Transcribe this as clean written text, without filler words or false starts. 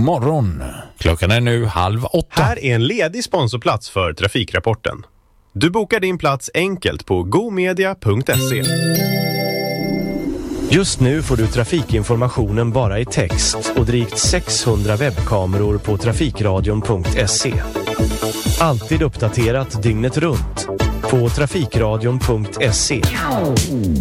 morgon. Klockan är nu 7:30. Här är en ledig sponsorplats för Trafikrapporten. Du bokar din plats enkelt på gomedia.se. Just nu får du trafikinformationen bara i text och drygt 600 webbkameror på trafikradion.se. Alltid uppdaterat dygnet runt på trafikradion.se.